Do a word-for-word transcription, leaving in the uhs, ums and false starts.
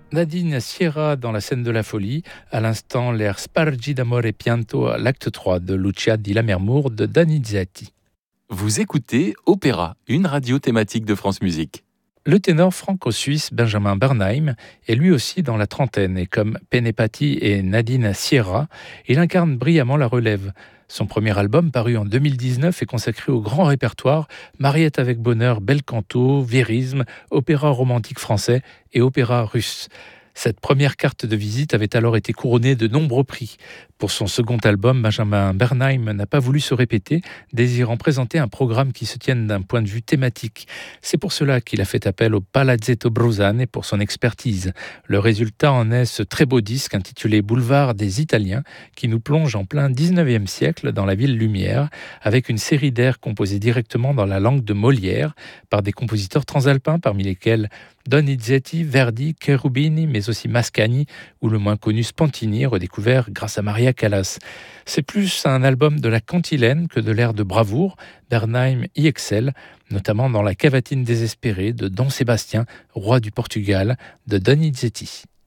Nadine Sierra dans la scène de la folie, à l'instant l'air Spargi d'amore e pianto à l'acte trois de Lucia di Lammermoor de Donizetti. Vous écoutez Opéra, une radio thématique de France Musique. Le ténor franco-suisse Benjamin Bernheim est lui aussi dans la trentaine et comme Penepati et Nadine Sierra, il incarne brillamment la relève. Son premier album, paru en deux mille dix-neuf, est consacré au grand répertoire Mariette avec bonheur, bel canto, vérisme, opéra romantique français et opéra russe. Cette première carte de visite avait alors été couronnée de nombreux prix. Pour son second album, Benjamin Bernheim n'a pas voulu se répéter, désirant présenter un programme qui se tienne d'un point de vue thématique. C'est pour cela qu'il a fait appel au Palazzetto Bruzane pour son expertise. Le résultat en est ce très beau disque intitulé Boulevard des Italiens, qui nous plonge en plein dix-neuvième siècle dans la ville lumière, avec une série d'airs composés directement dans la langue de Molière par des compositeurs transalpins, parmi lesquels Donizetti, Verdi, Cherubini, mais aussi Mascagni ou le moins connu Spontini, redécouvert grâce à Maria Callas. C'est plus un album de la cantilène que de l'air de bravoure. Bernheim y excelle, notamment dans la cavatine désespérée de Don Sébastien, roi du Portugal, de Donizetti.